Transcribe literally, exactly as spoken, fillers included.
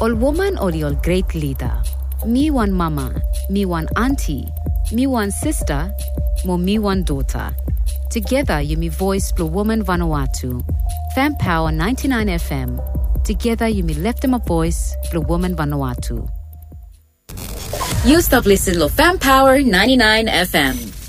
Ol woman ol your great leader. Me one mama, me one auntie, me one sister, mo me one daughter. Together you me voice Blue Woman Vanuatu. Fam Power ninety-nine F M. Together you me left them a voice Blue Woman Vanuatu. You stop listening to Fam Power ninety-nine F M.